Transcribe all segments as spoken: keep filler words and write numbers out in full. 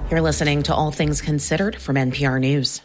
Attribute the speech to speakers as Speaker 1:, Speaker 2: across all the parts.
Speaker 1: You're listening to All Things Considered from N P R News.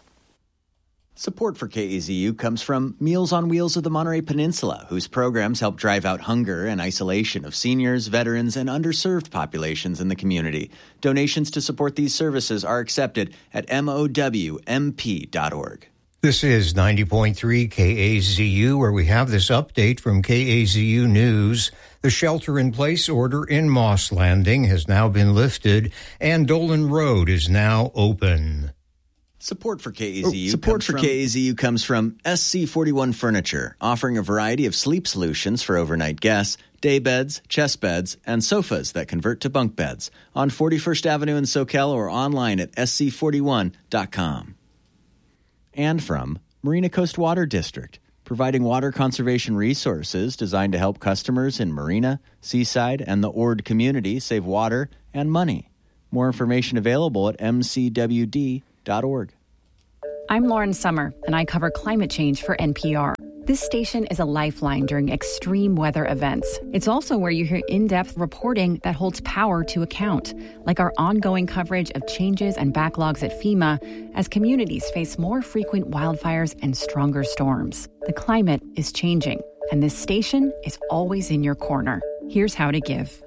Speaker 2: Support for K A Z U comes from Meals on Wheels of the Monterey Peninsula, whose programs help drive out hunger and isolation of seniors, veterans, and underserved populations in the community. Donations to support these services are accepted at M O W M P dot org.
Speaker 3: This is ninety point three K A Z U, where we have this update from K A Z U News. The shelter-in-place order in Moss Landing has now been lifted, and Dolan Road is now open.
Speaker 2: Support for K A Z U,
Speaker 3: Oh,
Speaker 2: support for
Speaker 3: from-
Speaker 2: K A Z U comes from S C forty-one Furniture, offering a variety of sleep solutions for overnight guests, day beds, chest beds, and sofas that convert to bunk beds on forty-first Avenue in Soquel or online at S C forty-one dot com. And from Marina Coast Water District, providing water conservation resources designed to help customers in Marina, Seaside, and the Ord community save water and money. More information available at M C W D dot org.
Speaker 4: I'm Lauren Summer, and I cover climate change for N P R. This station is a lifeline during extreme weather events. It's also where you hear in-depth reporting that holds power to account, like our ongoing coverage of changes and backlogs at FEMA as communities face more frequent wildfires and stronger storms. The climate is changing, and this station is always in your corner. Here's how to give.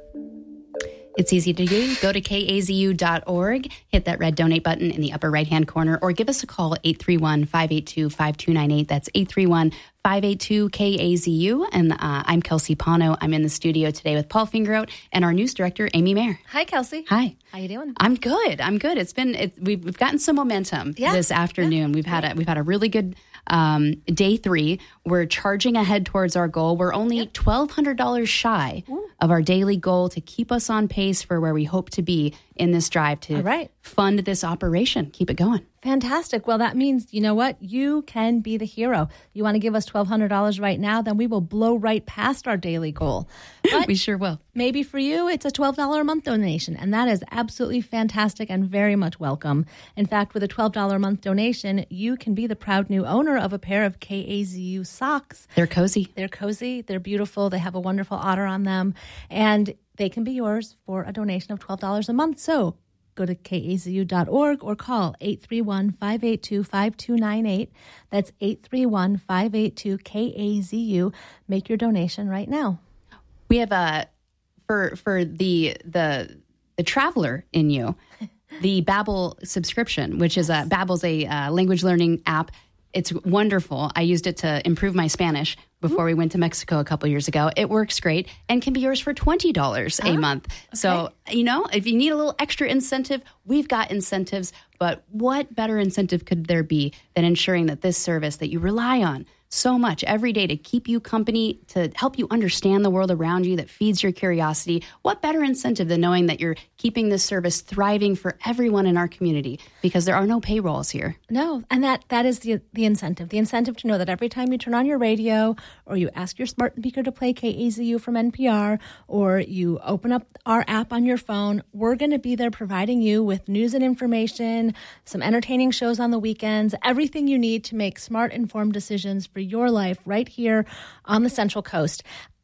Speaker 5: It's easy to do. Go to K A Z U dot org, hit that red donate button in the upper right-hand corner, or give us a call, eight three one, five eight two, five two nine eight. That's eight three one, five eight two, K A Z U. And uh, I'm Kelsey Pano. I'm in the studio today with Paul Fingerout and our news director, Amy Mayer.
Speaker 6: Hi, Kelsey.
Speaker 5: Hi.
Speaker 6: How you doing?
Speaker 5: I'm good. I'm good. It's been it, we've, we've gotten some momentum
Speaker 6: Yeah.
Speaker 5: this afternoon.
Speaker 6: Yeah.
Speaker 5: We've had a, we've had a really good um, day three. We're charging ahead towards our goal. We're only
Speaker 6: Yep.
Speaker 5: twelve hundred dollars shy
Speaker 6: Ooh.
Speaker 5: of our daily goal to keep us on pace for where we hope to be in this drive to
Speaker 6: All right.
Speaker 5: fund this operation. Keep it going.
Speaker 6: Fantastic. Well, that means, you know what? You can be the hero. You want to give us twelve hundred dollars right now, then we will blow right past our daily goal. But
Speaker 5: We sure will.
Speaker 6: maybe for you, it's a twelve dollars a month donation, and that is absolutely fantastic and very much welcome. In fact, with a twelve dollars a month donation, you can be the proud new owner of a pair of K A Z U socks.
Speaker 5: They're cozy.
Speaker 6: They're cozy, they're beautiful, they have a wonderful otter on them, and they can be yours for a donation of twelve dollars a month. So go to K A Z U dot org or call eight three one, five eight two, five two nine eight. That's eight three one, five eight two, K A Z U. Make your donation right now.
Speaker 5: We have a for for the the the traveler in you, the Babbel subscription, which is a Babbel's a uh, language learning app. It's wonderful. I used it to improve my Spanish before we went to Mexico a couple years ago. It works great and can be yours for twenty dollars a
Speaker 6: Ah,
Speaker 5: month. So, you know, if you need a little extra incentive, we've got incentives. But what better incentive could there be than ensuring that this service that you rely on so much every day to keep you company, to help you understand the world around you, that feeds your curiosity? What better incentive than knowing that you're keeping this service thriving for everyone in our community? Because there are no payrolls here.
Speaker 6: No, and that that is the the incentive. The incentive to know that every time you turn on your radio or you ask your smart speaker to play K A Z U from N P R or you open up our app on your phone, we're going to be there providing you with news and information, some entertaining shows on the weekends, everything you need to make smart, informed decisions for your life right here on the Central Coast.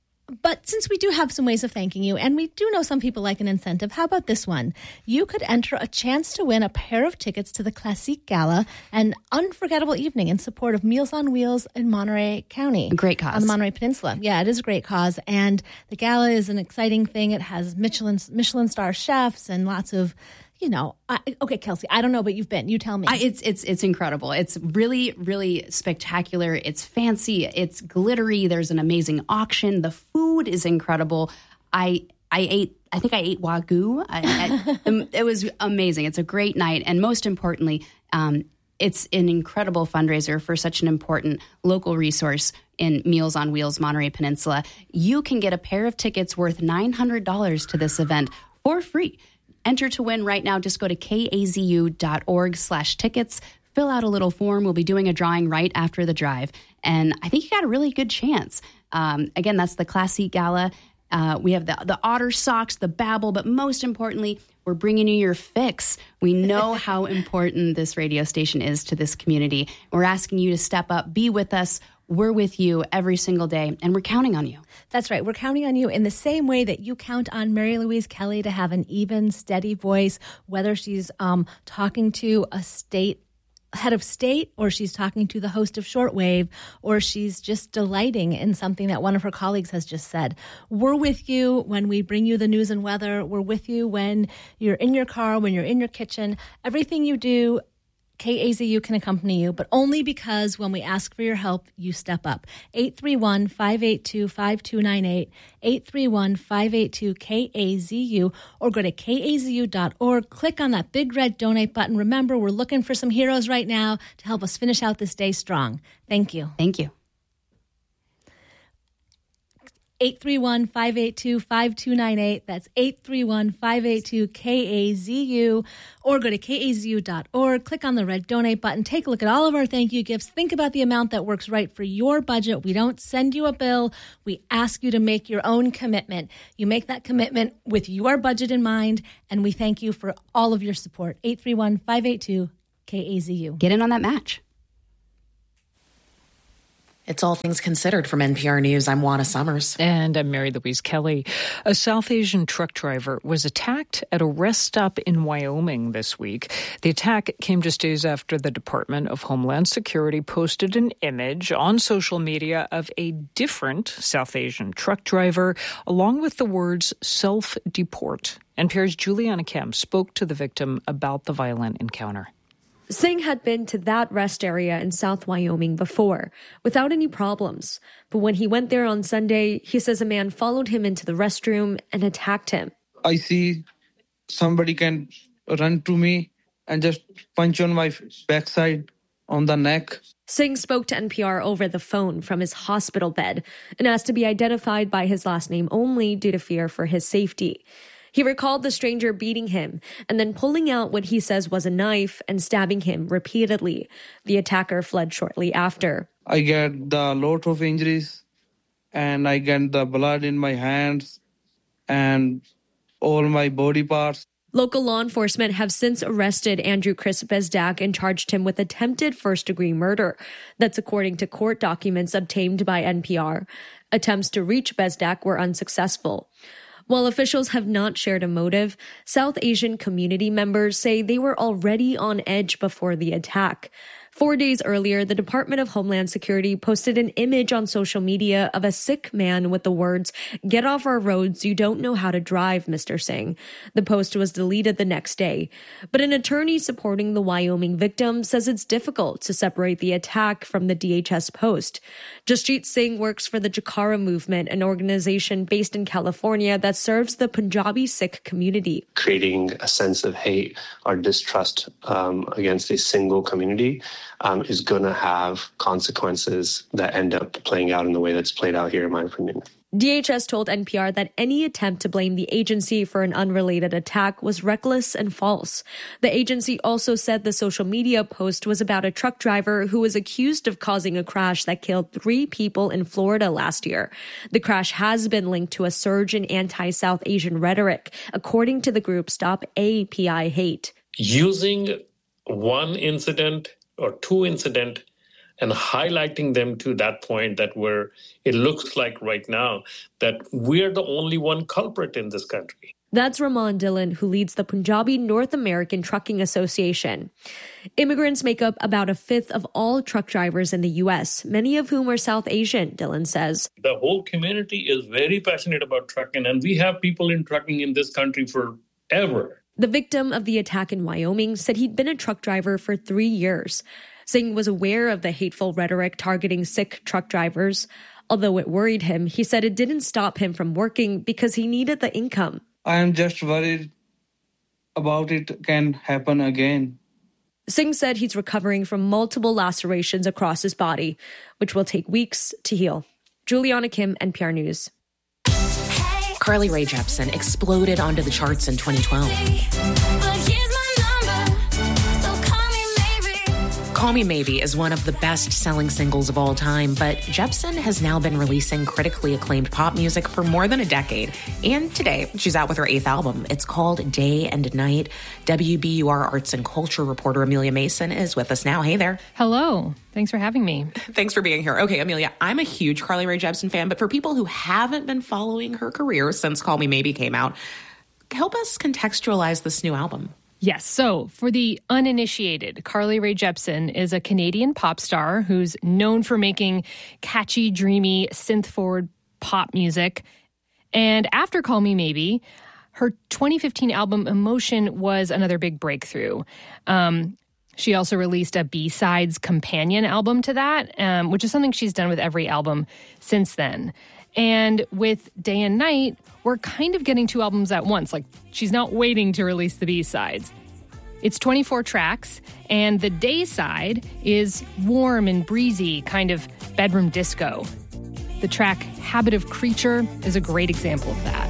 Speaker 6: But since we do have some ways of thanking you, and we do know some people like an incentive, how about this one? You could enter a chance to win a pair of tickets to the Classique Gala, an unforgettable evening in support of Meals on Wheels in Monterey County.
Speaker 5: A great cause.
Speaker 6: On the Monterey Peninsula. Yeah, it is a great cause. And the gala is an exciting thing. It has Michelin, Michelin star chefs and lots of, you know, I, okay, Kelsey, I don't know, but you've been. You tell me.
Speaker 5: I, it's it's it's incredible. It's really, really spectacular. It's fancy. It's glittery. There's an amazing auction. The food is incredible. I I ate. I think I ate Wagyu. I, I, it was amazing. It's a great night, and most importantly, um, it's an incredible fundraiser for such an important local resource in Meals on Wheels, Monterey Peninsula. You can get a pair of tickets worth nine hundred dollars to this event for free. Enter to win right now. Just go to K A Z U dot org slash tickets. Fill out a little form. We'll be doing a drawing right after the drive. And I think you got a really good chance. Um, again, that's the Classique Gala. Uh, we have the, the otter socks, the Babbel, but most importantly, we're bringing you your fix. We know how important this radio station is to this community. We're asking you to step up, be with us, we're with you every single day, and we're counting on you.
Speaker 6: That's right. We're counting on you in the same way that you count on Mary Louise Kelly to have an even, steady voice, whether she's um, talking to a state head of state, or she's talking to the host of Shortwave, or she's just delighting in something that one of her colleagues has just said. We're with you when we bring you the news and weather. We're with you when you're in your car, when you're in your kitchen. Everything you do, K A Z U can accompany you, but only because when we ask for your help, you step up. eight three one, five eight two, five two nine eight, eight three one, five eight two, K A Z U, or go to K A Z U dot org. Click on that big red donate button. Remember, we're looking for some heroes right now to help us finish out this day strong. Thank you.
Speaker 5: Thank you.
Speaker 6: eight three one, five eight two, five two nine eight. That's eight three one, five eight two, K A Z U. Or go to K A Z U dot org. Click on the red donate button. Take a look at all of our thank you gifts. Think about the amount that works right for your budget. We don't send you a bill. We ask you to make your own commitment. You make that commitment with your budget in mind, and we thank you for all of your support. eight three one, five eight two, K A Z U.
Speaker 5: Get in on that match.
Speaker 1: It's All Things Considered from N P R News. I'm Juana Summers.
Speaker 7: And I'm Mary Louise Kelly. A South Asian truck driver was attacked at a rest stop in Wyoming this week. The attack came just days after the Department of Homeland Security posted an image on social media of a different South Asian truck driver, along with the words self-deport. N P R's Juliana Kim spoke to the victim about the violent encounter.
Speaker 8: Singh had been to that rest area in South Wyoming before, without any problems. But when he went there on Sunday, he says a man followed him into the restroom and attacked him.
Speaker 9: I see somebody can run to me and just punch on my backside, on the neck.
Speaker 8: Singh spoke to N P R over the phone from his hospital bed and asked to be identified by his last name only due to fear for his safety. He recalled the stranger beating him and then pulling out what he says was a knife and stabbing him repeatedly. The attacker fled shortly after.
Speaker 9: I get the lot of injuries and I get the blood in my hands and all my body parts.
Speaker 8: Local law enforcement have since arrested Andrew Chris Bezdak and charged him with attempted first-degree murder. That's according to court documents obtained by N P R. Attempts to reach Bezdak were unsuccessful. While officials have not shared a motive, South Asian community members say they were already on edge before the attack. Four days earlier, the Department of Homeland Security posted an image on social media of a Sikh man with the words, "Get off our roads, you don't know how to drive, Mister Singh." The post was deleted the next day. But an attorney supporting the Wyoming victim says it's difficult to separate the attack from the D H S post. Jasjeet Singh works for the Jakara Movement, an organization based in California that serves the Punjabi Sikh community.
Speaker 10: Creating a sense of hate or distrust um, against a single community Um, is going to have consequences that end up playing out in the way that's played out here, in my opinion.
Speaker 8: D H S told N P R that any attempt to blame the agency for an unrelated attack was reckless and false. The agency also said the social media post was about a truck driver who was accused of causing a crash that killed three people in Florida last year. The crash has been linked to a surge in anti-South Asian rhetoric, according to the group Stop A P I Hate.
Speaker 11: Using one incident or two incident and highlighting them to that point that where it looks like right now that we're the only one culprit in this country.
Speaker 8: That's Raman Dillon, who leads the Punjabi North American Trucking Association. Immigrants make up about a fifth of all truck drivers in the U S, many of whom are South Asian, Dillon says.
Speaker 11: The whole community is very passionate about trucking, and we have people in trucking in this country forever.
Speaker 8: The victim of the attack in Wyoming said he'd been a truck driver for three years. Singh was aware of the hateful rhetoric targeting Sikh truck drivers. Although it worried him, he said it didn't stop him from working because he needed the income.
Speaker 9: I am just worried about it can happen again.
Speaker 8: Singh said he's recovering from multiple lacerations across his body, which will take weeks to heal. Juliana Kim, N P R News.
Speaker 1: Carly Rae Jepsen exploded onto the charts in twenty twelve. Call Me Maybe is one of the best-selling singles of all time, but Jepsen has now been releasing critically acclaimed pop music for more than a decade. And today, she's out with her eighth album. It's called Day and Night. W B U R arts and culture reporter Amelia Mason is with us now. Hey there.
Speaker 12: Hello. Thanks for having me.
Speaker 1: Thanks for being here. Okay, Amelia, I'm a huge Carly Rae Jepsen fan, but for people who haven't been following her career since Call Me Maybe came out, help us contextualize this new album.
Speaker 12: Yes. So for the uninitiated, Carly Rae Jepsen is a Canadian pop star who's known for making catchy, dreamy, synth-forward pop music. And after Call Me Maybe, her twenty fifteen album Emotion was another big breakthrough. Um, she also released a B-sides companion album to that, um, which is something she's done with every album since then. And with Day and Night, we're kind of getting two albums at once. Like, she's not waiting to release the B-sides. It's twenty-four tracks, and the Day side is warm and breezy, kind of bedroom disco. The track Habit of Creature is a great example of that.